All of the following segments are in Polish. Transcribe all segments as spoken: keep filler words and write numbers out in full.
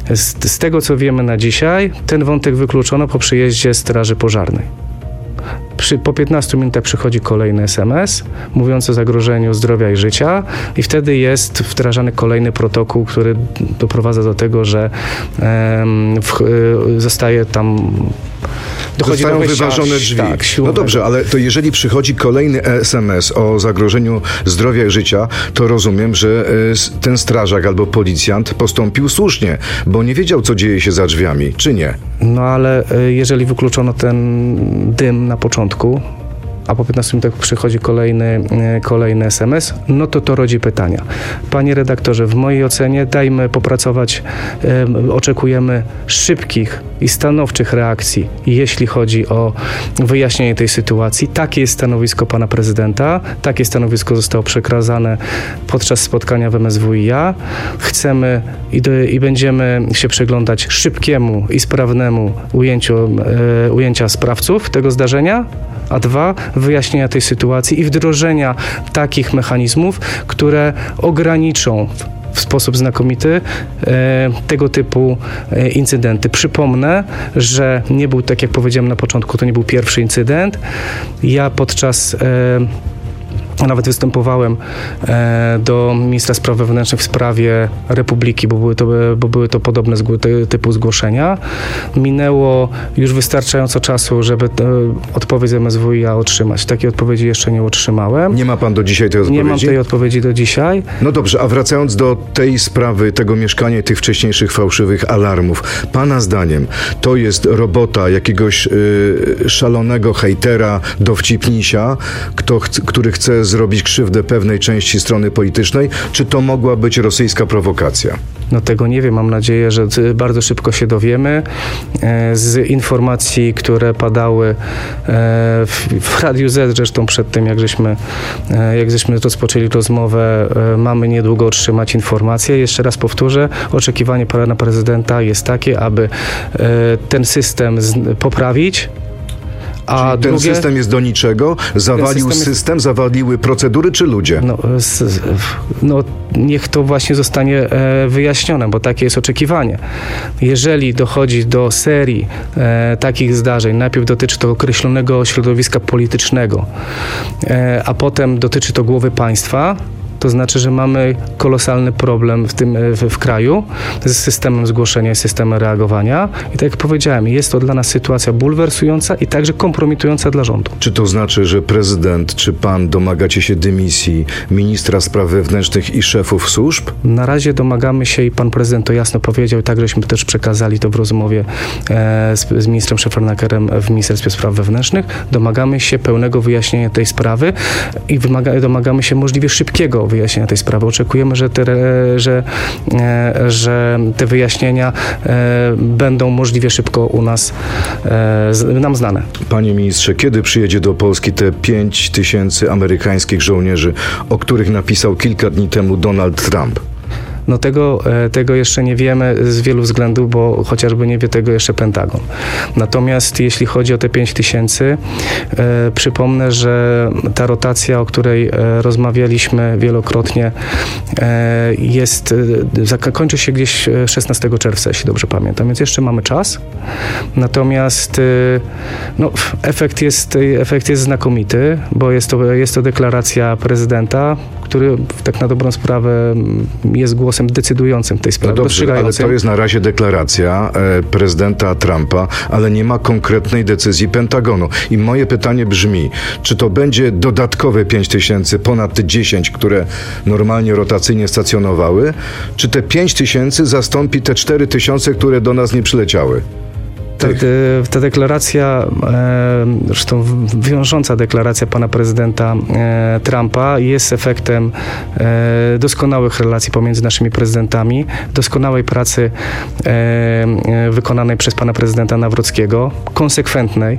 Z, z tego, co wiemy na dzisiaj, ten wątek wykluczono po przyjeździe Straży Pożarnej. Przy, po piętnastu minutach przychodzi kolejny es em es mówiący o zagrożeniu zdrowia i życia i wtedy jest wdrażany kolejny protokół, który doprowadza do tego, że em, w, y, zostaje tam... Dochodzi Zostają do wejścia, wyważone drzwi. Tak, no dobrze, ale to jeżeli przychodzi kolejny es em es o zagrożeniu zdrowia i życia, to rozumiem, że y, ten strażak albo policjant postąpił słusznie, bo nie wiedział, co dzieje się za drzwiami, czy nie? No ale y, jeżeli wykluczono ten dym na początku, a po piętnastu minutach przychodzi kolejny, kolejny es em es, no to to rodzi pytania. Panie redaktorze, w mojej ocenie dajmy popracować, um, oczekujemy szybkich i stanowczych reakcji, jeśli chodzi o wyjaśnienie tej sytuacji. Takie jest stanowisko pana prezydenta, takie stanowisko zostało przekazane podczas spotkania w em es wu i a. Chcemy i, do, i będziemy się przyglądać szybkiemu i sprawnemu ujęciu, e, ujęcia sprawców tego zdarzenia, a dwa, wyjaśnienia tej sytuacji i wdrożenia takich mechanizmów, które ograniczą w, w sposób znakomity e, tego typu e, incydenty. Przypomnę, że nie był, tak jak powiedziałem na początku, to nie był pierwszy incydent. Ja podczas e, Nawet występowałem e, do ministra spraw wewnętrznych w sprawie Republiki, bo były to, bo były to podobne zgło, te, typu zgłoszenia. Minęło już wystarczająco czasu, żeby te, odpowiedź z em es wu i a otrzymać. Takiej odpowiedzi jeszcze nie otrzymałem. Nie ma pan do dzisiaj tej odpowiedzi? Nie mam tej odpowiedzi do dzisiaj. No dobrze, a wracając do tej sprawy, tego mieszkania i tych wcześniejszych fałszywych alarmów. Pana zdaniem to jest robota jakiegoś y, szalonego hejtera, dowcipnisia, kto ch- który chce zrobić krzywdę pewnej części strony politycznej, czy to mogła być rosyjska prowokacja? No tego nie wiem. Mam nadzieję, że bardzo szybko się dowiemy. Z informacji, które padały w, w Radiu Z, zresztą przed tym, jak żeśmy, jak żeśmy rozpoczęli rozmowę, mamy niedługo otrzymać informacje. Jeszcze raz powtórzę, oczekiwanie pana prezydenta jest takie, aby ten system poprawić. A Czyli ten drugie, system jest do niczego? Zawalił system, system jest... zawaliły procedury czy ludzie? No, z, no niech to właśnie zostanie e, wyjaśnione, bo takie jest oczekiwanie. Jeżeli dochodzi do serii e, takich zdarzeń, najpierw dotyczy to określonego środowiska politycznego, e, a potem dotyczy to głowy państwa, to znaczy, że mamy kolosalny problem w tym w, w kraju z systemem zgłoszenia i systemem reagowania. I tak jak powiedziałem, jest to dla nas sytuacja bulwersująca i także kompromitująca dla rządu. Czy to znaczy, że prezydent czy pan domagacie się dymisji ministra spraw wewnętrznych i szefów służb? Na razie domagamy się i pan prezydent to jasno powiedział, i tak żeśmy też przekazali to w rozmowie e, z, z ministrem Szefernakerem w Ministerstwie Spraw Wewnętrznych. Domagamy się pełnego wyjaśnienia tej sprawy i wymaga, domagamy się możliwie szybkiego wyjaśnienia tej sprawy. Oczekujemy, że te, że, że te wyjaśnienia będą możliwie szybko u nas nam znane. Panie ministrze, kiedy przyjedzie do Polski te pięć tysięcy amerykańskich żołnierzy, o których napisał kilka dni temu Donald Trump? No tego, tego jeszcze nie wiemy z wielu względów, bo chociażby nie wie tego jeszcze Pentagon. Natomiast jeśli chodzi o te pięć tysięcy, e, przypomnę, że ta rotacja, o której e, rozmawialiśmy wielokrotnie, e, jest, e, kończy się gdzieś szesnastego czerwca, jeśli dobrze pamiętam, więc jeszcze mamy czas. Natomiast e, no, efekt jest, efekt jest znakomity, bo jest to, jest to deklaracja prezydenta, który tak na dobrą sprawę jest głosem decydującym w tej sprawie. No dobrze, ale to jest na razie deklaracja e, prezydenta Trumpa, ale nie ma konkretnej decyzji Pentagonu. I moje pytanie brzmi, czy to będzie dodatkowe pięć tysięcy, ponad te dziesięć, które normalnie rotacyjnie stacjonowały, czy te pięć tysięcy zastąpi te cztery tysiące, które do nas nie przyleciały? Ta, ta deklaracja, e, zresztą wiążąca deklaracja pana prezydenta e, Trumpa jest efektem e, doskonałych relacji pomiędzy naszymi prezydentami, doskonałej pracy e, wykonanej przez pana prezydenta Nawrockiego, konsekwentnej,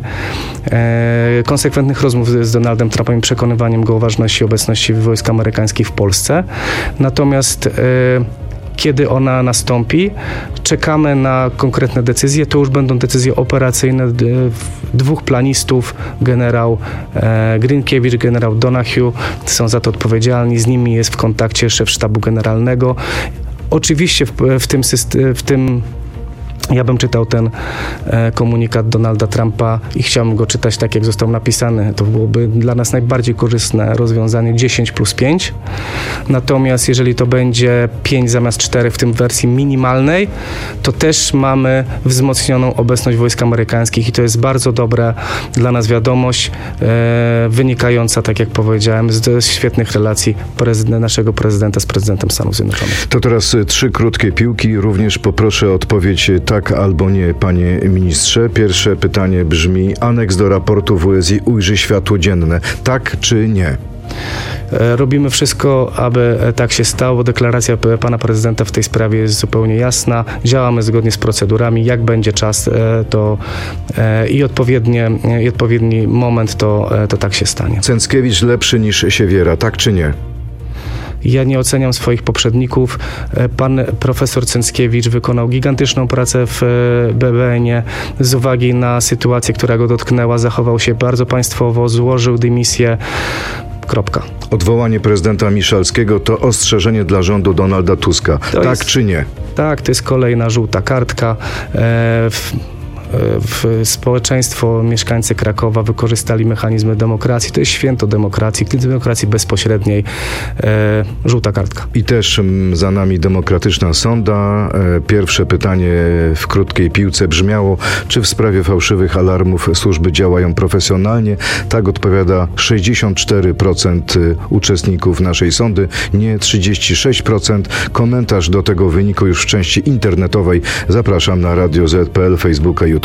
e, konsekwentnych rozmów z, z Donaldem Trumpem i przekonywaniem go o ważności obecności wojsk amerykańskich w Polsce. Natomiast e, kiedy ona nastąpi, czekamy na konkretne decyzje. To już będą decyzje operacyjne dwóch planistów, generał Grinkiewicz, generał Donahue, są za to odpowiedzialni. Z nimi jest w kontakcie szef sztabu generalnego. Oczywiście w, w tym systemie, w tym ja bym czytał ten e, komunikat Donalda Trumpa i chciałbym go czytać tak, jak został napisany. To byłoby dla nas najbardziej korzystne rozwiązanie dziesięć plus pięć. Natomiast jeżeli to będzie pięć zamiast cztery w tym wersji minimalnej, to też mamy wzmocnioną obecność wojsk amerykańskich i to jest bardzo dobra dla nas wiadomość, e, wynikająca, tak jak powiedziałem, z, z świetnych relacji prezydent, naszego prezydenta z prezydentem Stanów Zjednoczonych. To teraz trzy krótkie piłki. Również poproszę o odpowiedź tak albo nie, panie ministrze. Pierwsze pytanie brzmi: aneks do raportu W S I ujrzy światło dzienne. Tak czy nie? Robimy wszystko, aby tak się stało. Deklaracja pana prezydenta w tej sprawie jest zupełnie jasna. Działamy zgodnie z procedurami. Jak będzie czas to i, odpowiednie, i odpowiedni moment, to, to tak się stanie. Cęckiewicz lepszy niż Siewiera. Tak czy nie? Ja nie oceniam swoich poprzedników. Pan profesor Cęckiewicz wykonał gigantyczną pracę w B B N-ie. Z uwagi na sytuację, która go dotknęła, zachował się bardzo państwowo, złożył dymisję. Kropka. Odwołanie prezydenta Miszalskiego to ostrzeżenie dla rządu Donalda Tuska. To tak jest, czy nie? Tak, to jest kolejna żółta kartka. E, w, w społeczeństwo, mieszkańcy Krakowa wykorzystali mechanizmy demokracji. To jest święto demokracji, demokracji bezpośredniej. E, żółta kartka. I też m, za nami demokratyczna sonda. E, pierwsze pytanie w krótkiej piłce brzmiało: czy w sprawie fałszywych alarmów służby działają profesjonalnie? Tak odpowiada sześćdziesiąt cztery procent uczestników naszej sondy, nie trzydzieści sześć procent. Komentarz do tego wyniku już w części internetowej zapraszam na Radio Z kropka P L, Facebooka, YouTube'a.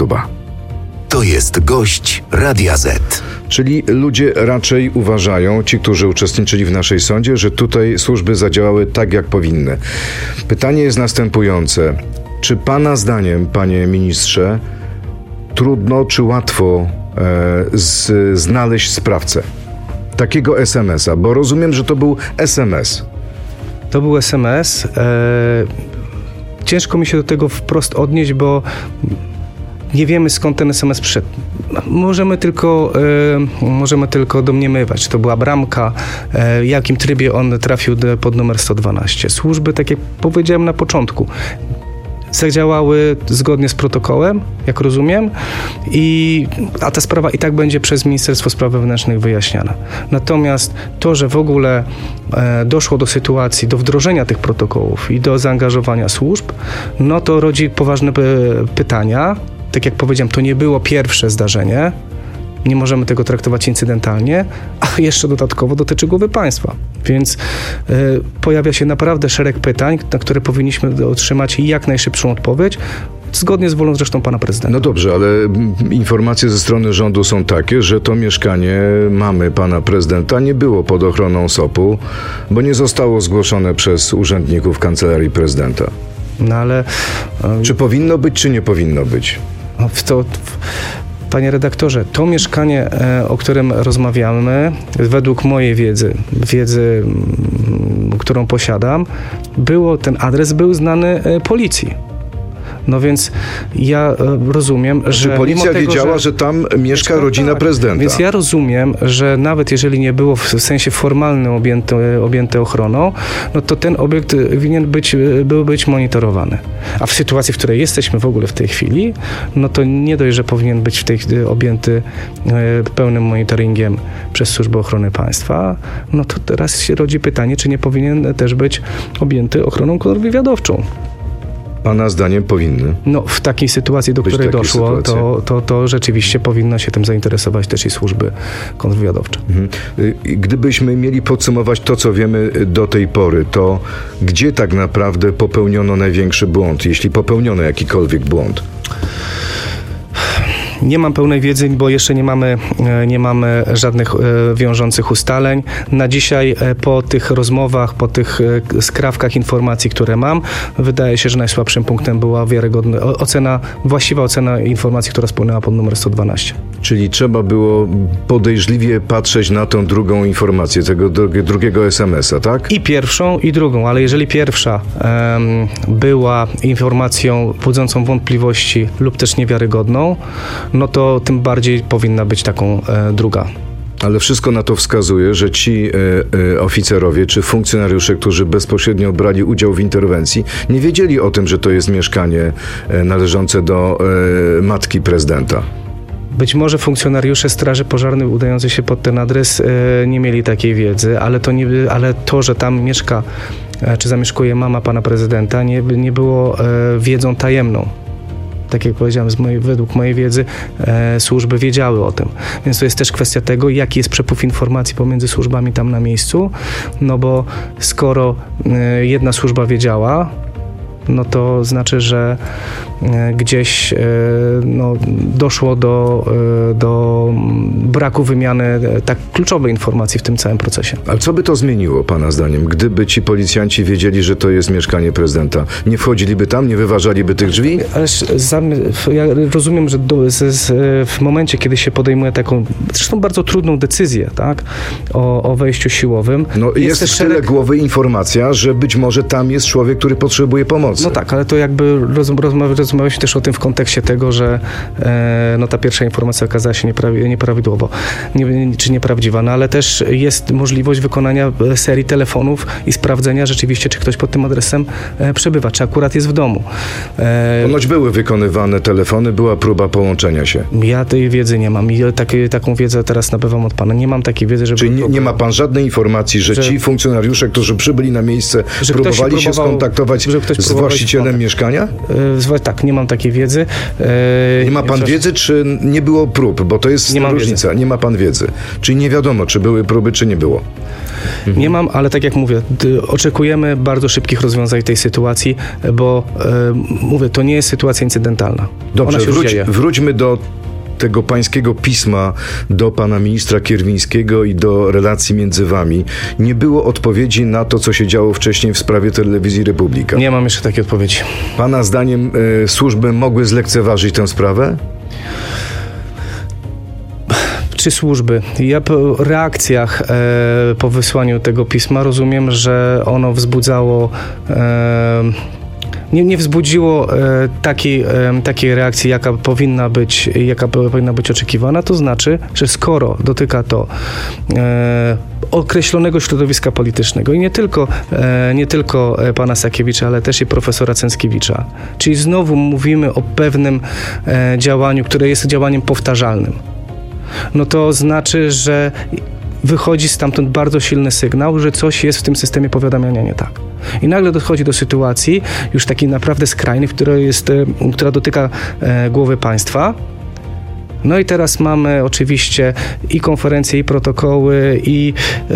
To jest gość Radia Z. Czyli ludzie raczej uważają, ci, którzy uczestniczyli w naszej sądzie, że tutaj służby zadziałały tak, jak powinny. Pytanie jest następujące. Czy pana zdaniem, panie ministrze, trudno czy łatwo e, z, znaleźć sprawcę takiego es em es a? Bo rozumiem, że to był es em es. To był es em es. E, ciężko mi się do tego wprost odnieść, bo nie wiemy, skąd ten es em es przyszedł. Możemy tylko, e, możemy tylko domniemywać, czy to była bramka, e, w jakim trybie on trafił do, pod numer sto dwanaście. Służby, tak jak powiedziałem na początku, zadziałały zgodnie z protokołem, jak rozumiem, i, a ta sprawa i tak będzie przez Ministerstwo Spraw Wewnętrznych wyjaśniana. Natomiast to, że w ogóle e, doszło do sytuacji, do wdrożenia tych protokołów i do zaangażowania służb, no to rodzi poważne p- pytania. Tak jak powiedziałem, to nie było pierwsze zdarzenie. Nie możemy tego traktować incydentalnie, a jeszcze dodatkowo dotyczy głowy państwa. Więc y, pojawia się naprawdę szereg pytań, na które powinniśmy otrzymać jak najszybszą odpowiedź, zgodnie z wolą zresztą pana prezydenta. No dobrze, ale informacje ze strony rządu są takie, że to mieszkanie mamy pana prezydenta nie było pod ochroną S O P-u, bo nie zostało zgłoszone przez urzędników Kancelarii Prezydenta. No ale... Y, czy powinno być, czy nie powinno być? W to... W, Panie redaktorze, to mieszkanie, o którym rozmawiamy, według mojej wiedzy, wiedzy, którą posiadam, było, ten adres był znany policji. No więc ja rozumiem, że... Czy policja tego, wiedziała, że, że tam mieszka no rodzina tak, prezydenta? Więc ja rozumiem, że nawet jeżeli nie było w sensie formalnym objęte, objęte ochroną, no to ten obiekt winien być, był być monitorowany. A w sytuacji, w której jesteśmy w ogóle w tej chwili, no to nie dość, że powinien być w tej objęty pełnym monitoringiem przez Służbę Ochrony Państwa, no to teraz się rodzi pytanie, czy nie powinien też być objęty ochroną kontrwywiadowczą. Pana zdaniem powinny? No, w takiej sytuacji, do której doszło, to, to, to rzeczywiście powinno się tym zainteresować też i służby kontrwywiadowcze. Mhm. Gdybyśmy mieli podsumować to, co wiemy do tej pory, to gdzie tak naprawdę popełniono największy błąd, jeśli popełniono jakikolwiek błąd? Nie mam pełnej wiedzy, bo jeszcze nie mamy, nie mamy żadnych wiążących ustaleń. Na dzisiaj po tych rozmowach, po tych skrawkach informacji, które mam, wydaje się, że najsłabszym punktem była wiarygodna ocena, właściwa ocena informacji, która spłynęła pod numer sto dwanaście. Czyli trzeba było podejrzliwie patrzeć na tą drugą informację, tego drugiego es em es a, tak? I pierwszą, i drugą, ale jeżeli pierwsza um, była informacją budzącą wątpliwości lub też niewiarygodną, no to tym bardziej powinna być taką e, druga. Ale wszystko na to wskazuje, że ci e, e, oficerowie czy funkcjonariusze, którzy bezpośrednio brali udział w interwencji, nie wiedzieli o tym, że to jest mieszkanie e, należące do e, matki prezydenta. Być może funkcjonariusze Straży Pożarnej udający się pod ten adres e, nie mieli takiej wiedzy, ale to, nie, ale to, że tam mieszka e, czy zamieszkuje mama pana prezydenta, nie, nie było e, wiedzą tajemną. Tak jak powiedziałem, z mojej, według mojej wiedzy e, służby wiedziały o tym. Więc to jest też kwestia tego, jaki jest przepływ informacji pomiędzy służbami tam na miejscu, no bo skoro e, jedna służba wiedziała, no to znaczy, że gdzieś no, doszło do, do braku wymiany tak kluczowej informacji w tym całym procesie. Ale co by to zmieniło, pana zdaniem, gdyby ci policjanci wiedzieli, że to jest mieszkanie prezydenta? Nie wchodziliby tam, nie wyważaliby tych drzwi? Ależ ja rozumiem, że do, z, z, w momencie, kiedy się podejmuje taką, zresztą bardzo trudną decyzję, tak, o, o wejściu siłowym. No jest, jest w tyle szereg... głowy informacja, że być może tam jest człowiek, który potrzebuje pomocy. No tak, ale to jakby roz, rozmawialiśmy rozmawia też o tym w kontekście tego, że e, no ta pierwsza informacja okazała się nieprawi, nieprawidłowo, nie, czy nieprawdziwa, no ale też jest możliwość wykonania serii telefonów i sprawdzenia rzeczywiście, czy ktoś pod tym adresem e, przebywa, czy akurat jest w domu. E, Ponoć były wykonywane telefony, była próba połączenia się. Ja tej wiedzy nie mam i tak, taką wiedzę teraz nabywam od pana. Nie mam takiej wiedzy, żeby... Czyli nie, nie ma pan żadnej informacji, że, że ci funkcjonariusze, którzy przybyli na miejsce, próbowali się skontaktować się z właścicielem mieszkania? E, tak, nie mam takiej wiedzy. E, nie ma pan przecież... wiedzy, czy nie było prób? Bo to jest nie różnica. Nie ma pan wiedzy. Czyli nie wiadomo, czy były próby, czy nie było. Mhm. Nie mam, ale tak jak mówię, oczekujemy bardzo szybkich rozwiązań tej sytuacji, bo e, mówię, to nie jest sytuacja incydentalna. Dobrze, wróć, wróćmy do tego pańskiego pisma do pana ministra Kierwińskiego i do relacji między wami. Nie było odpowiedzi na to, co się działo wcześniej w sprawie Telewizji Republika. Nie mam jeszcze takiej odpowiedzi. Pana zdaniem e, służby mogły zlekceważyć tę sprawę? Czy służby? Ja po reakcjach e, po wysłaniu tego pisma rozumiem, że ono wzbudzało e, Nie, nie wzbudziło e, takiej, e, takiej reakcji, jaka powinna być, jaka powinna być oczekiwana. To znaczy, że skoro dotyka to e, określonego środowiska politycznego i nie tylko, e, nie tylko pana Sakiewicza, ale też i profesora Cęckiewicza, czyli znowu mówimy o pewnym e, działaniu, które jest działaniem powtarzalnym, no to znaczy, że wychodzi stamtąd bardzo silny sygnał, że coś jest w tym systemie powiadamiania nie tak. I nagle dochodzi do sytuacji już takiej naprawdę skrajnej, która jest, która dotyka e, głowy państwa. No i teraz mamy oczywiście i konferencje, i protokoły, i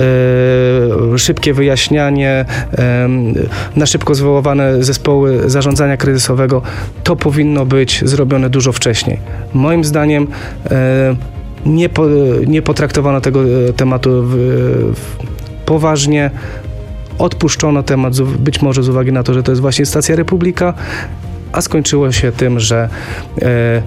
e, szybkie wyjaśnianie, e, na szybko zwoływane zespoły zarządzania kryzysowego. To powinno być zrobione dużo wcześniej. Moim zdaniem e, Nie, po, nie potraktowano tego tematu w, w, poważnie, odpuszczono temat, z, być może z uwagi na to, że to jest właśnie stacja Republika, a skończyło się tym, że e,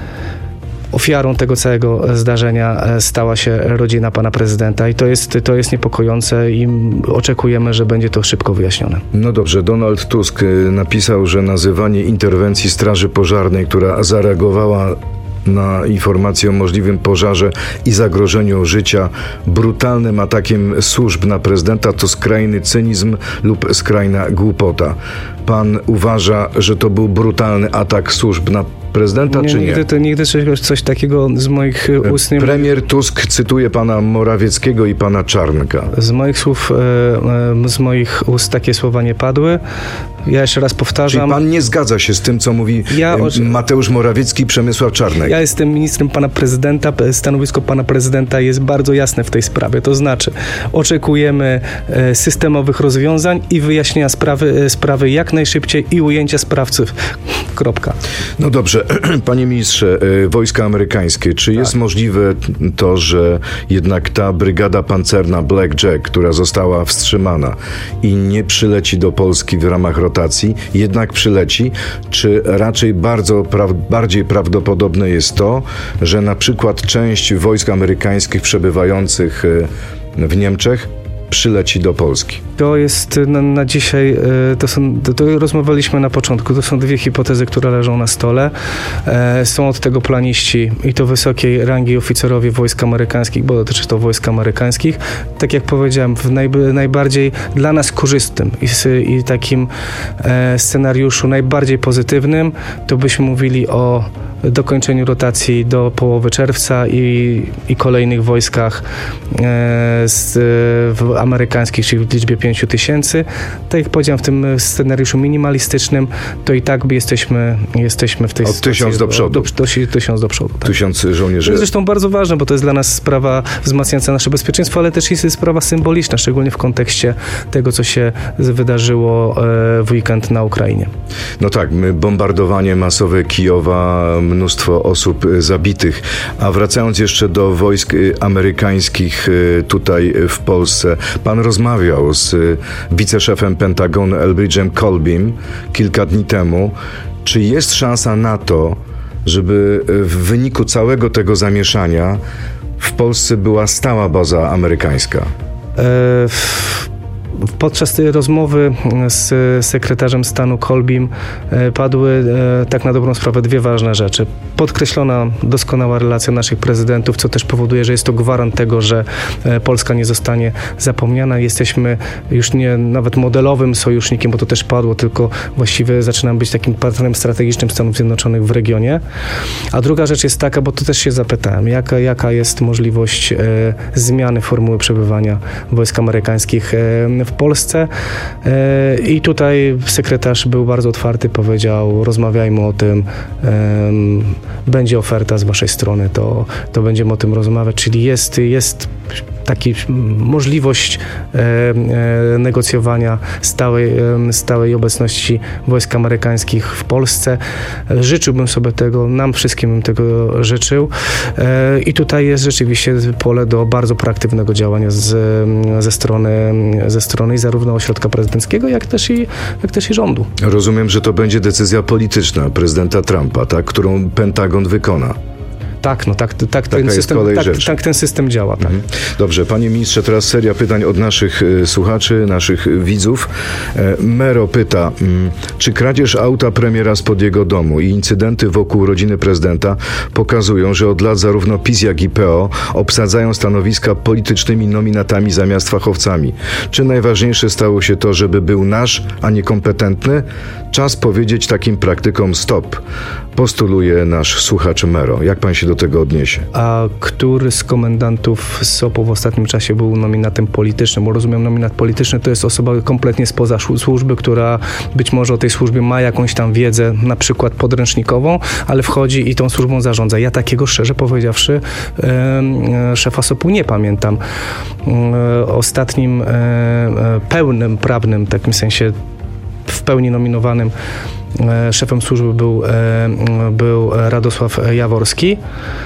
ofiarą tego całego zdarzenia stała się rodzina pana prezydenta i to jest, to jest niepokojące i oczekujemy, że będzie to szybko wyjaśnione. No dobrze, Donald Tusk napisał, że nazywanie interwencji Straży Pożarnej, która zareagowała na informację o możliwym pożarze i zagrożeniu życia brutalnym atakiem służb na prezydenta to skrajny cynizm lub skrajna głupota. Pan uważa, że to był brutalny atak służb na prezydenta, nie, czy nie? Nigdy, to, nigdy coś, coś takiego z moich ust nie... Premier Tusk cytuje pana Morawieckiego i pana Czarnka. Z moich słów, z moich ust takie słowa nie padły. Ja jeszcze raz powtarzam. Czyli pan nie zgadza się z tym, co mówi ja, Mateusz Morawiecki i Przemysław Czarnek? Ja jestem ministrem pana prezydenta. Stanowisko pana prezydenta jest bardzo jasne w tej sprawie. To znaczy, oczekujemy systemowych rozwiązań i wyjaśnienia sprawy, sprawy jak najszybciej i ujęcia sprawców. Kropka. No dobrze. Panie ministrze, wojska amerykańskie, czy tak. jest możliwe to, że jednak ta brygada pancerna Black Jack, która została wstrzymana i nie przyleci do Polski w ramach rotacji, jednak przyleci, czy raczej bardzo pra- bardziej prawdopodobne jest to, że na przykład część wojsk amerykańskich przebywających w Niemczech przyleci do Polski? To jest na, na dzisiaj, to, są, to, to rozmawialiśmy na początku, to są dwie hipotezy, które leżą na stole. E, są od tego planiści i to wysokiej rangi oficerowie wojsk amerykańskich, bo dotyczy to wojsk amerykańskich. Tak jak powiedziałem, w naj, najbardziej dla nas korzystnym i, i takim e, scenariuszu najbardziej pozytywnym, to byśmy mówili o dokończeniu rotacji do połowy czerwca i, i kolejnych wojskach e, z, w amerykańskich, czyli w liczbie pięciu tysięcy. Tak jak powiedziałem, w tym scenariuszu minimalistycznym, to i tak jesteśmy, jesteśmy w tej Od sytuacji. tysiąc do przodu. Do, do, tysiąc do przodu. Tak. Tysiąc żołnierzy. To jest zresztą bardzo ważne, bo to jest dla nas sprawa wzmacniająca nasze bezpieczeństwo, ale też jest sprawa symboliczna, szczególnie w kontekście tego, co się wydarzyło w weekend na Ukrainie. No tak, bombardowanie masowe Kijowa, mnóstwo osób zabitych. A wracając jeszcze do wojsk amerykańskich tutaj w Polsce, pan rozmawiał z wiceszefem Pentagonu Elbridge'em Colbym kilka dni temu. Czy jest szansa na to, żeby w wyniku całego tego zamieszania w Polsce była stała baza amerykańska? E, Podczas tej rozmowy z sekretarzem stanu Colbym padły tak na dobrą sprawę dwie ważne rzeczy. Podkreślona doskonała relacja naszych prezydentów, co też powoduje, że jest to gwarant tego, że Polska nie zostanie zapomniana. Jesteśmy już nie nawet modelowym sojusznikiem, bo to też padło, tylko właściwie zaczynamy być takim partnerem strategicznym Stanów Zjednoczonych w regionie. A druga rzecz jest taka, bo to też się zapytałem, jaka, jaka jest możliwość e, zmiany formuły przebywania wojsk amerykańskich e, w Polsce e, i tutaj sekretarz był bardzo otwarty, powiedział, rozmawiajmy o tym, e, będzie oferta z waszej strony, to, to będziemy o tym rozmawiać, czyli jest, jest taka możliwość e, e, negocjowania stałej, e, stałej obecności wojsk amerykańskich w Polsce. Życzyłbym sobie tego, nam wszystkim bym tego życzył e, i tutaj jest rzeczywiście pole do bardzo proaktywnego działania z, ze strony, ze strony zarówno ośrodka prezydenckiego, jak też, i, jak też i rządu. Rozumiem, że to będzie decyzja polityczna prezydenta Trumpa, tak, którą Pentagon wykona. Tak, no tak, tak, ten, system, tak, tak ten system działa. Tak. Mhm. Dobrze, panie ministrze, teraz seria pytań od naszych y, słuchaczy, naszych widzów. E, Mero pyta, mm, czy kradzież auta premiera spod jego domu i incydenty wokół rodziny prezydenta pokazują, że od lat zarówno PiS, jak i P O obsadzają stanowiska politycznymi nominatami zamiast fachowcami? Czy najważniejsze stało się to, żeby był nasz, a nie kompetentny? Czas powiedzieć takim praktykom stop, postuluje nasz słuchacz Mero. Jak pan się do tego odniesie? A który z komendantów S O P-u w ostatnim czasie był nominatem politycznym? Bo rozumiem, nominat polityczny to jest osoba kompletnie spoza służby, która być może o tej służbie ma jakąś tam wiedzę, na przykład podręcznikową, ale wchodzi i tą służbą zarządza. Ja takiego, szczerze powiedziawszy, e, szefa S O P-u nie pamiętam. E, ostatnim e, pełnym, prawnym, w takim sensie w pełni nominowanym szefem służby był, był Radosław Jaworski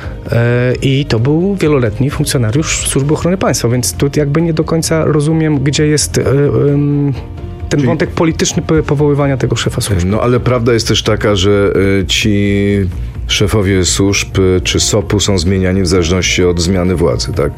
i to był wieloletni funkcjonariusz Służby Ochrony Państwa, więc tu jakby nie do końca rozumiem, gdzie jest ten Czyli... wątek polityczny powoływania tego szefa służby. No ale prawda jest też taka, że ci szefowie służb czy S O P-u są zmieniani w zależności od zmiany władzy, tak?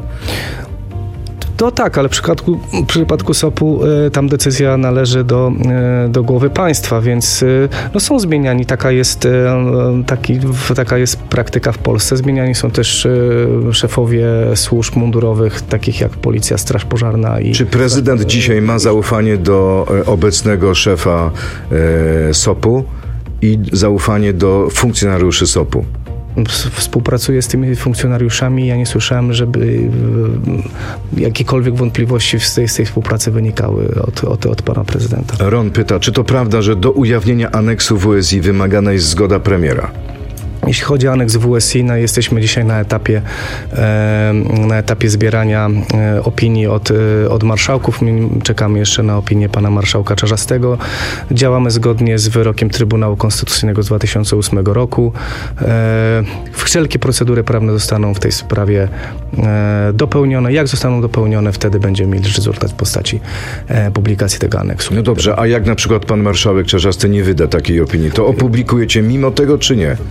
To tak, ale w przypadku, w przypadku S O P-u y, tam decyzja należy do, y, do głowy państwa, więc y, no są zmieniani. Taka jest, y, taki, taka jest praktyka w Polsce. Zmieniani są też y, szefowie służb mundurowych, takich jak Policja, Straż Pożarna. I Czy prezydent dzisiaj ma zaufanie do obecnego szefa y, S O P-u i zaufanie do funkcjonariuszy S O P-u? Współpracuję z tymi funkcjonariuszami. Ja nie słyszałem, żeby jakiekolwiek wątpliwości z tej, z tej współpracy wynikały od, od, od pana prezydenta. Ron pyta, czy to prawda, że do ujawnienia aneksu W S I wymagana jest zgoda premiera? Jeśli chodzi o aneks W S I, no, jesteśmy dzisiaj na etapie, e, na etapie zbierania e, opinii od, e, od marszałków. Czekamy jeszcze na opinię pana marszałka Czarzastego. Działamy zgodnie z wyrokiem Trybunału Konstytucyjnego z dwa tysiące ósmego roku. E, wszelkie procedury prawne zostaną w tej sprawie e, dopełnione. Jak zostaną dopełnione, wtedy będziemy mieli rezultat w postaci e, publikacji tego aneksu. No dobrze, a jak na przykład pan marszałek Czarzasty nie wyda takiej opinii, to opublikujecie mimo tego, czy nie? Opinia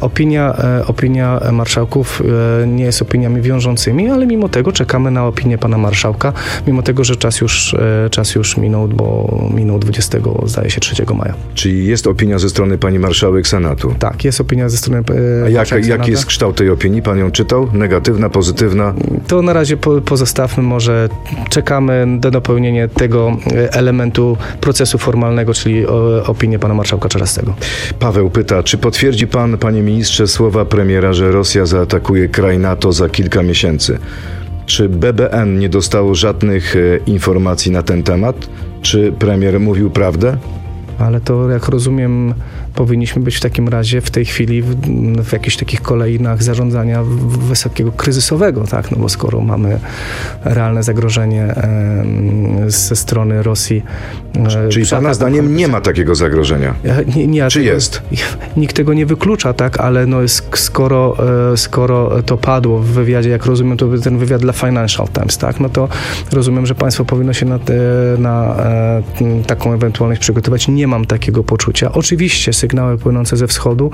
opinia, opinia marszałków nie jest opiniami wiążącymi, ale mimo tego czekamy na opinię pana marszałka, mimo tego, że czas już, czas już minął, bo minął dwudziestego, zdaje się, trzeciego maja. Czyli jest opinia ze strony pani marszałek Senatu? Tak, jest opinia ze strony A jak, jaki jest kształt tej opinii? Pan ją czytał? Negatywna, pozytywna? To na razie po, pozostawmy, może czekamy do dopełnienia tego elementu procesu formalnego, czyli o, opinię pana marszałka Czarzastego. Paweł pyta, czy potwierdzi pan, panie ministrze, słowa premiera, że Rosja zaatakuje kraj NATO za kilka miesięcy? Czy B B N nie dostało żadnych e, informacji na ten temat? Czy premier mówił prawdę? Ale to, jak rozumiem, powinniśmy być w takim razie w tej chwili w, w jakichś takich kolejnach zarządzania wysokiego kryzysowego, tak? No bo skoro mamy realne zagrożenie e, ze strony Rosji. E, Czyli pana zdaniem nie ma takiego zagrożenia? Nie, nie, Czy tego, jest? Nikt tego nie wyklucza, tak? Ale no, skoro, e, skoro to padło w wywiadzie, jak rozumiem, to był ten wywiad dla Financial Times, tak? No to rozumiem, że państwo powinno się na, te, na e, taką ewentualność przygotować. Nie mam takiego poczucia. Oczywiście sygnały płynące ze wschodu.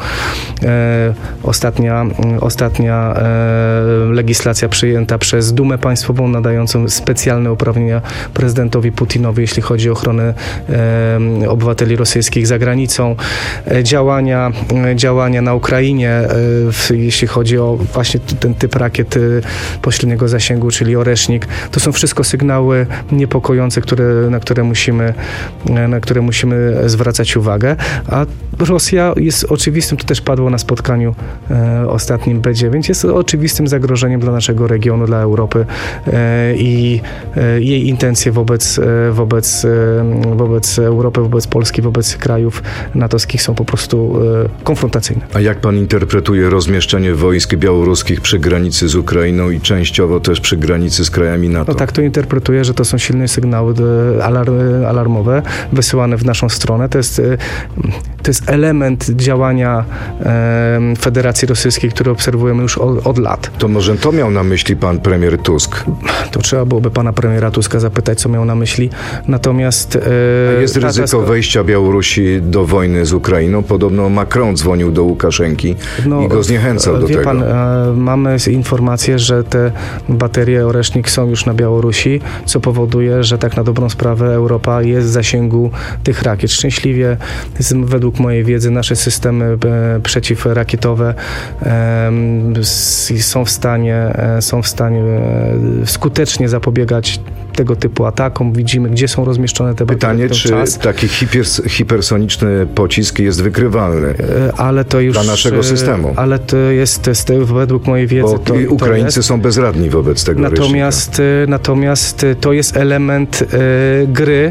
E, ostatnia ostatnia e, legislacja przyjęta przez Dumę Państwową nadającą specjalne uprawnienia prezydentowi Putinowi, jeśli chodzi o ochronę e, obywateli rosyjskich za granicą. E, działania, e, działania na Ukrainie, e, w, jeśli chodzi o właśnie ten typ rakiet pośredniego zasięgu, czyli Oresznik. To są wszystko sygnały niepokojące, które, na które musimy, na które musimy zwracać uwagę. A Rosja jest oczywistym, to też padło na spotkaniu e, ostatnim B dziewięć, jest oczywistym zagrożeniem dla naszego regionu, dla Europy e, i e, jej intencje wobec, e, wobec, e, wobec Europy, wobec Polski, wobec krajów natowskich są po prostu e, konfrontacyjne. A jak pan interpretuje rozmieszczenie wojsk białoruskich przy granicy z Ukrainą i częściowo też przy granicy z krajami NATO? No tak to interpretuję, że to są silne sygnały alarm, alarmowe wysyłane w naszą stronę. To jest, to jest element działania e, Federacji Rosyjskiej, który obserwujemy już od, od lat. To może to miał na myśli pan premier Tusk? To trzeba byłoby pana premiera Tuska zapytać, co miał na myśli. Natomiast... E, jest ryzyko ta, ta... wejścia Białorusi do wojny z Ukrainą. Podobno Macron dzwonił do Łukaszenki no, i go zniechęcał do wie tego. Pan, e, mamy informację, że te baterie Oresznik są już na Białorusi, co powoduje, że tak na dobrą sprawę Europa jest w zasięgu tych rakiet. Szczęśliwie, według mojej wiedzy, nasze systemy e, przeciwrakietowe e, są w stanie, e, są w stanie e, skutecznie zapobiegać tego typu atakom. Widzimy, gdzie są rozmieszczone te baterie. Pytanie, czy czas. taki hipers, hipersoniczny pocisk jest wykrywalny e, ale to już, dla naszego systemu? Ale to jest, to jest według mojej wiedzy... Bo to, Ukraińcy to są bezradni wobec tego natomiast, rycznika. Natomiast to jest element e, gry,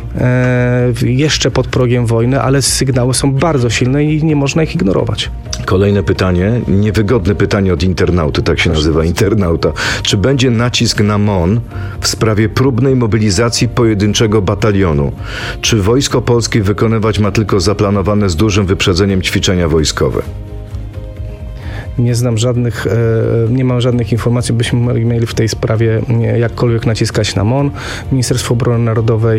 jeszcze pod progiem wojny, ale sygnały są bardzo silne i nie można ich ignorować. Kolejne pytanie, niewygodne pytanie od internauty, tak się nazywa internauta. Czy będzie nacisk na M O N w sprawie próbnej mobilizacji pojedynczego batalionu? Czy Wojsko Polskie wykonywać ma tylko zaplanowane z dużym wyprzedzeniem ćwiczenia wojskowe? Nie znam żadnych, nie mam żadnych informacji, byśmy mieli w tej sprawie jakkolwiek naciskać na M O N. Ministerstwo Obrony Narodowej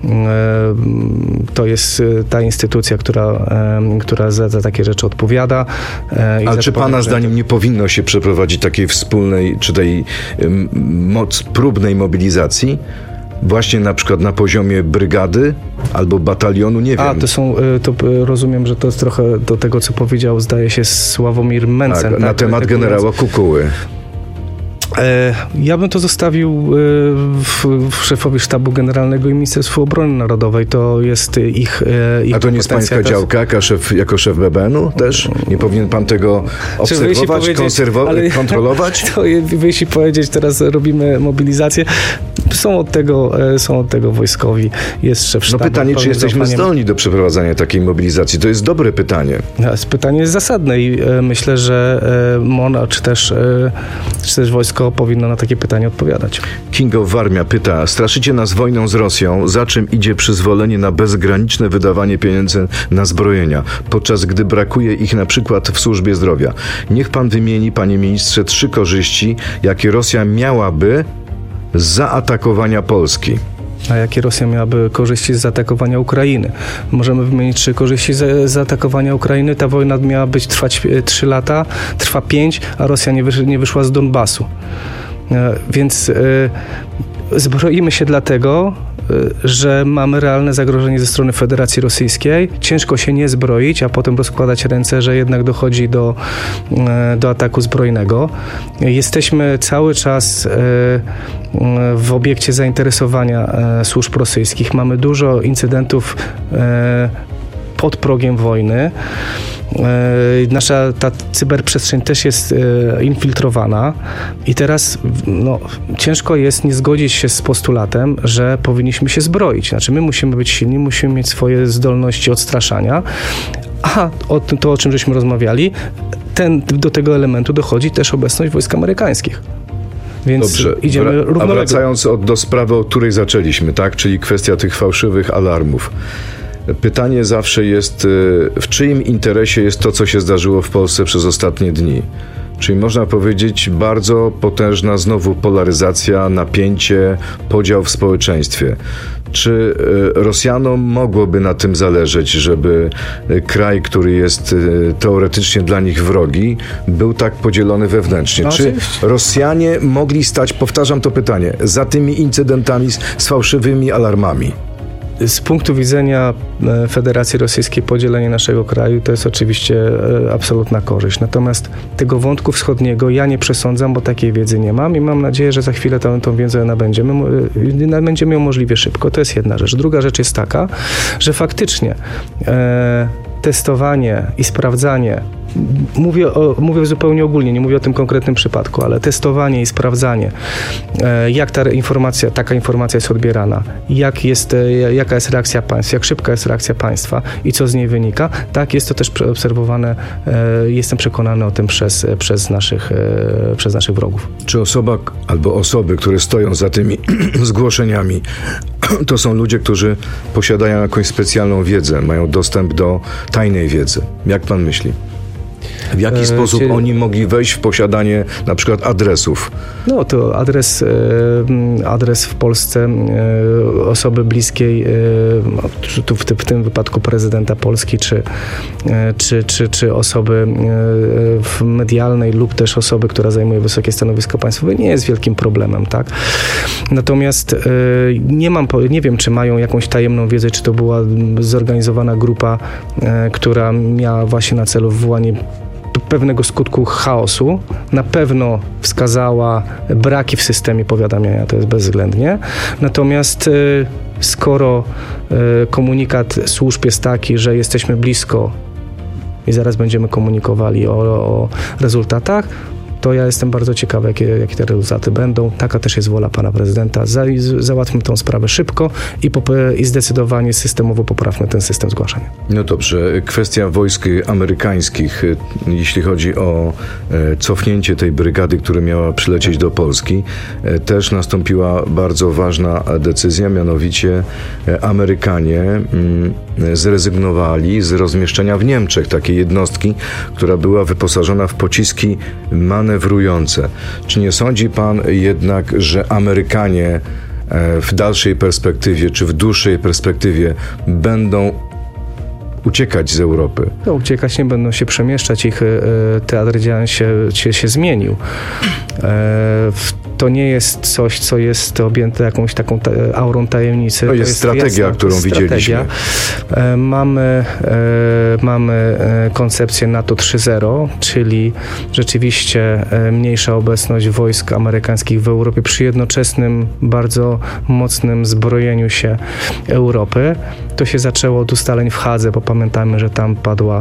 to jest ta instytucja, która, która za, za takie rzeczy odpowiada. Ale czy pana zdaniem nie powinno się przeprowadzić takiej wspólnej, czy tej moc próbnej mobilizacji? Właśnie na przykład na poziomie brygady albo batalionu, nie wiem. A, to są, to rozumiem, że to jest trochę do tego, co powiedział, zdaje się, Sławomir Mencen. Tak, tak, na temat tak, generała Kukuły. Ja bym to zostawił w, w szefowi Sztabu Generalnego i Ministerstwu Obrony Narodowej. To jest ich, ich A to nie jest pańska teraz... działka jako szef, jako szef B B N-u też? Nie powinien pan tego obserwować, konserwować, kontrolować? To jeśli powiedzieć, teraz robimy mobilizację. Są od tego, są od tego wojskowi. Jest szef sztabu. No pytanie, czy jesteśmy zaufaniem... zdolni do przeprowadzania takiej mobilizacji? To jest dobre pytanie. Pytanie jest zasadne i myślę, że M O N, czy też, czy też wojsko powinno na takie pytanie odpowiadać. Kingo Warmia pyta, straszycie nas wojną z Rosją, za czym idzie przyzwolenie na bezgraniczne wydawanie pieniędzy na zbrojenia, podczas gdy brakuje ich na przykład w służbie zdrowia. Niech pan wymieni, panie ministrze, trzy korzyści, jakie Rosja miałaby z zaatakowania Polski. A jakie Rosja miałaby korzyści z zaatakowania Ukrainy? Możemy wymienić trzy korzyści z zaatakowania Ukrainy. Ta wojna miała być trwać trzy lata, trwa pięć, a Rosja nie, wysz, nie wyszła z Donbasu. Więc zbroimy się dlatego, że mamy realne zagrożenie ze strony Federacji Rosyjskiej. Ciężko się nie zbroić, a potem rozkładać ręce, że jednak dochodzi do, do ataku zbrojnego. Jesteśmy cały czas w obiekcie zainteresowania służb rosyjskich. Mamy dużo incydentów pod progiem wojny. Nasza ta cyberprzestrzeń też jest infiltrowana i teraz no, ciężko jest nie zgodzić się z postulatem, że powinniśmy się zbroić. Znaczy my musimy być silni, musimy mieć swoje zdolności odstraszania, a o tym, to, o czym żeśmy rozmawiali, ten, do tego elementu dochodzi też obecność wojsk amerykańskich. Więc Dobrze, idziemy Wra- równolegle. A wracając od, do sprawy, od której zaczęliśmy, tak, czyli kwestia tych fałszywych alarmów. Pytanie zawsze jest, w czyim interesie jest to, co się zdarzyło w Polsce przez ostatnie dni? Czyli można powiedzieć bardzo potężna znowu polaryzacja, napięcie, podział w społeczeństwie. Czy Rosjanom mogłoby na tym zależeć, żeby kraj, który jest teoretycznie dla nich wrogi, był tak podzielony wewnętrznie? No, Czy oczywiście. Rosjanie mogli stać, powtarzam to pytanie, za tymi incydentami z, z fałszywymi alarmami? Z punktu widzenia Federacji Rosyjskiej podzielenie naszego kraju to jest oczywiście absolutna korzyść. Natomiast tego wątku wschodniego ja nie przesądzam, bo takiej wiedzy nie mam i mam nadzieję, że za chwilę tą, tą wiedzę nabędziemy, nabędziemy ją możliwie szybko. To jest jedna rzecz. Druga rzecz jest taka, że faktycznie e, testowanie i sprawdzanie, mówię, o, mówię zupełnie ogólnie, nie mówię o tym konkretnym przypadku, ale testowanie i sprawdzanie, e, jak ta informacja, taka informacja jest odbierana, jak jest, e, jaka jest reakcja państwa, jak szybka jest reakcja państwa i co z niej wynika, tak jest to też obserwowane, e, jestem przekonany o tym przez, przez, naszych, e, przez naszych wrogów. Czy osoba albo osoby, które stoją za tymi zgłoszeniami, to są ludzie, którzy posiadają jakąś specjalną wiedzę, mają dostęp do tajnej wiedzy? Jak pan myśli? W jaki E, sposób czyli- oni mogli wejść w posiadanie na przykład adresów? No to adres, e, adres w Polsce e, osoby bliskiej, e, no, czy tu w, ty- w tym wypadku prezydenta Polski, czy, e, czy, czy, czy osoby e, w medialnej lub też osoby, która zajmuje wysokie stanowisko państwowe, nie jest wielkim problemem, tak? Natomiast e, nie mam, po- nie wiem, czy mają jakąś tajemną wiedzę, czy to była zorganizowana grupa, e, która miała właśnie na celu wywołanie pewnego skutku chaosu. Na pewno wskazała braki w systemie powiadamiania, to jest bezwzględnie. Natomiast y, skoro y, komunikat służb jest taki, że jesteśmy blisko i zaraz będziemy komunikowali o, o rezultatach, to ja jestem bardzo ciekawy, jakie, jakie te rezultaty będą. Taka też jest wola pana prezydenta. Za, załatwmy tą sprawę szybko i, po, i zdecydowanie systemowo poprawmy ten system zgłaszania. No dobrze, kwestia wojsk amerykańskich, jeśli chodzi o e, cofnięcie tej brygady, która miała przylecieć do Polski, e, też nastąpiła bardzo ważna decyzja, mianowicie e, Amerykanie mm, zrezygnowali z rozmieszczenia w Niemczech takiej jednostki, która była wyposażona w pociski manewrujące. Czy nie sądzi pan jednak, że Amerykanie e, w dalszej perspektywie, czy w dłuższej perspektywie będą uciekać z Europy? No, uciekać nie będą się przemieszczać, ich e, teatr działań się, się, się zmienił. E, w, to nie jest coś, co jest objęte jakąś taką ta, aurą tajemnicy. To jest strategia, którą to jest widzieliśmy. strategia. E, mamy, e, mamy e, koncepcję NATO trzy zero, czyli rzeczywiście e, mniejsza obecność wojsk amerykańskich w Europie przy jednoczesnym, bardzo mocnym zbrojeniu się Europy. To się zaczęło od ustaleń w Hadze, bo pamiętajmy, że tam padła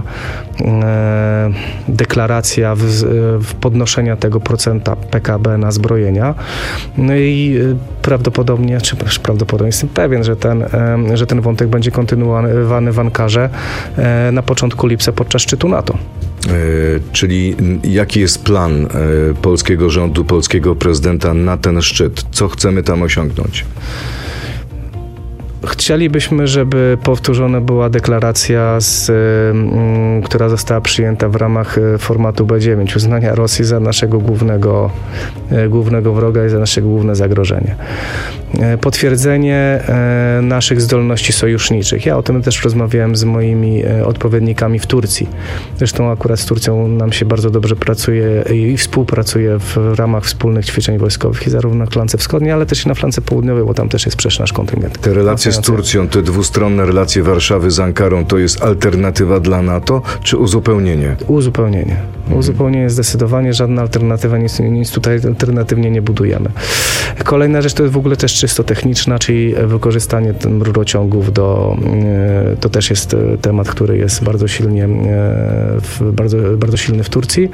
e, deklaracja w, w podnoszenia tego procenta P K B na zbrojenia. No i e, prawdopodobnie, czy prawdopodobnie jestem pewien, że ten, e, że ten wątek będzie kontynuowany w Ankarze e, na początku lipca podczas szczytu NATO. E, czyli jaki jest plan e, polskiego rządu, polskiego prezydenta na ten szczyt? Co chcemy tam osiągnąć? Chcielibyśmy, żeby powtórzona była deklaracja, z, y, która została przyjęta w ramach formatu B dziewięć, uznania Rosji za naszego głównego, y, głównego wroga i za nasze główne zagrożenie. Y, potwierdzenie y, naszych zdolności sojuszniczych. Ja o tym też rozmawiałem z moimi y, odpowiednikami w Turcji. Zresztą akurat z Turcją nam się bardzo dobrze pracuje i współpracuje w ramach wspólnych ćwiczeń wojskowych i zarówno na flance wschodniej, ale też i na flance południowej, bo tam też jest przecież nasz kontyngent. Te relacje z Turcją, te dwustronne relacje Warszawy z Ankarą, to jest alternatywa dla NATO, czy uzupełnienie? Uzupełnienie. Uzupełnienie zdecydowanie, żadna alternatywa, nic, nic tutaj alternatywnie nie budujemy. Kolejna rzecz to jest w ogóle też czysto techniczna, czyli wykorzystanie rurociągów do, to też jest temat, który jest bardzo silnie, bardzo, bardzo silny w Turcji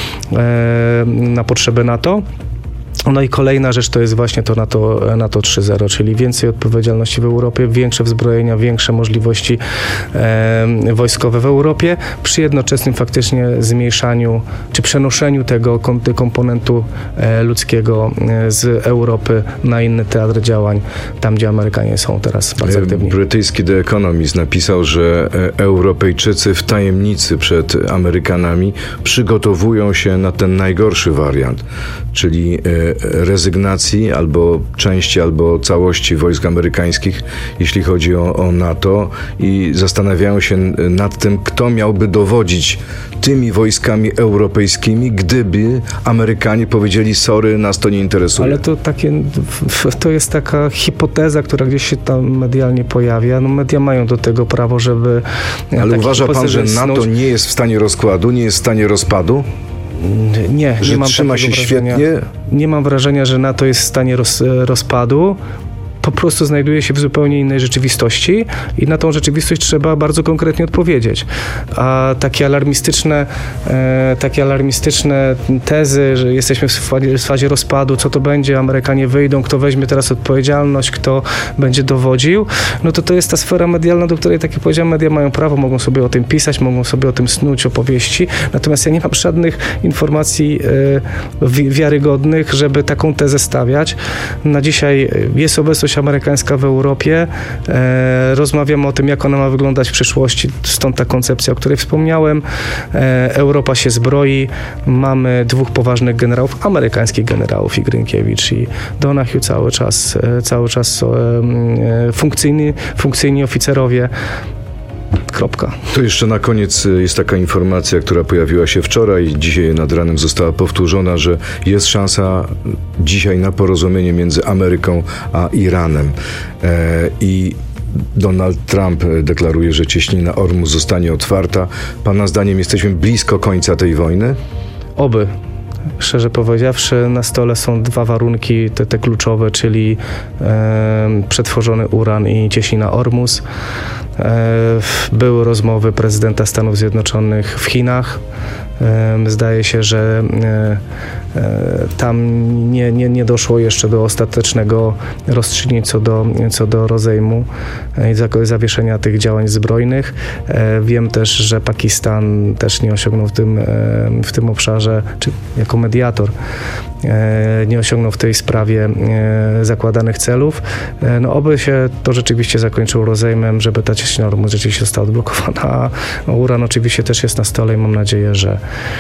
na potrzeby NATO. No i kolejna rzecz to jest właśnie to NATO, NATO trzy zero, czyli więcej odpowiedzialności w Europie, większe wzbrojenia, większe możliwości e, wojskowe w Europie, przy jednoczesnym faktycznie zmniejszaniu czy przenoszeniu tego komponentu e, ludzkiego e, z Europy na inny teatr działań, tam gdzie Amerykanie są teraz bardzo aktywni. Brytyjski The Economist napisał, że Europejczycy w tajemnicy przed Amerykanami przygotowują się na ten najgorszy wariant, czyli e, rezygnacji albo części, albo całości wojsk amerykańskich, jeśli chodzi o, o NATO, i zastanawiają się nad tym, kto miałby dowodzić tymi wojskami europejskimi, gdyby Amerykanie powiedzieli: sorry, nas to nie interesuje. Ale to takie, to jest taka hipoteza, która gdzieś się tam medialnie pojawia. No, media mają do tego prawo, żeby... Ale uważa pan, że NATO nie jest w stanie rozkładu, nie jest w stanie rozpadu? Nie, że nie mam trzyma się wrażenia. świetnie? Nie mam wrażenia, że NATO jest w stanie roz, rozpadu. Po prostu znajduje się w zupełnie innej rzeczywistości i na tą rzeczywistość trzeba bardzo konkretnie odpowiedzieć. A takie alarmistyczne, e, takie alarmistyczne tezy, że jesteśmy w fazie, w fazie rozpadu, co to będzie, Amerykanie wyjdą, kto weźmie teraz odpowiedzialność, kto będzie dowodził, no to to jest ta sfera medialna, do której, tak jak powiedziałem, media mają prawo, mogą sobie o tym pisać, mogą sobie o tym snuć opowieści, natomiast ja nie mam żadnych informacji e, wi- wiarygodnych, żeby taką tezę stawiać. Na dzisiaj jest obecność amerykańska w Europie. E, rozmawiamy o tym, jak ona ma wyglądać w przyszłości, stąd ta koncepcja, o której wspomniałem. E, Europa się zbroi. Mamy dwóch poważnych generałów, amerykańskich generałów, i Grynkiewicz, i Donahue, cały czas, e, cały czas e, e, funkcyjni, funkcyjni oficerowie. Kropka. To jeszcze na koniec jest taka informacja, która pojawiła się wczoraj, dzisiaj nad ranem została powtórzona, że jest szansa dzisiaj na porozumienie między Ameryką a Iranem. E, I Donald Trump deklaruje, że cieśnina Ormus zostanie otwarta. Pana zdaniem jesteśmy blisko końca tej wojny? Oby. Szczerze powiedziawszy, na stole są dwa warunki, te, te kluczowe, czyli e, przetworzony uran i cieśnina Ormus. E, były rozmowy prezydenta Stanów Zjednoczonych w Chinach. E, zdaje się, że e, e, tam nie, nie, nie doszło jeszcze do ostatecznego rozstrzygnięcia co do, co do rozejmu i zawieszenia tych działań zbrojnych. E, wiem też, że Pakistan też nie osiągnął w tym, e, w tym obszarze, czy jako mediator, e, nie osiągnął w tej sprawie e, zakładanych celów. E, no oby się to rzeczywiście zakończyło rozejmem, żeby ta cieśnina Ormus rzeczywiście została odblokowana, a uran oczywiście też jest na stole i mam nadzieję, że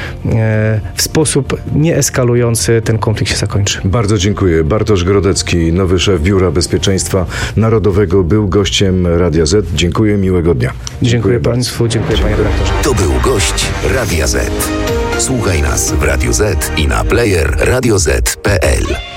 e, w sposób nieeskalujący ten konflikt się zakończy. Bardzo dziękuję. Bartosz Grodecki, nowy szef Biura Bezpieczeństwa Narodowego, był gościem Radia Z. Dziękuję, miłego dnia. Dziękuję, dziękuję Państwu, dziękuję, dziękuję Panie redaktorze. To był gość Radia Z. Słuchaj nas w Radio Z i na player radio zet kropka pe el.